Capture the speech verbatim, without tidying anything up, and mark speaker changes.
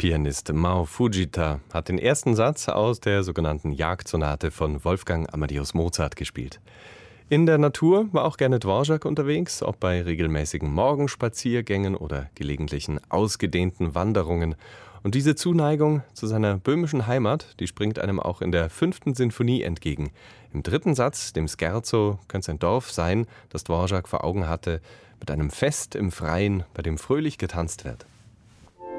Speaker 1: Pianist Mao Fujita hat den ersten Satz aus der sogenannten Jagdsonate von Wolfgang Amadeus Mozart gespielt. In der Natur war auch gerne Dvorak unterwegs, ob bei regelmäßigen Morgenspaziergängen oder gelegentlichen ausgedehnten Wanderungen. Und diese Zuneigung zu seiner böhmischen Heimat, die springt einem auch in der fünften Sinfonie entgegen. Im dritten Satz, dem Scherzo, könnte es ein Dorf sein, das Dvorak vor Augen hatte, mit einem Fest im Freien, bei dem fröhlich getanzt wird.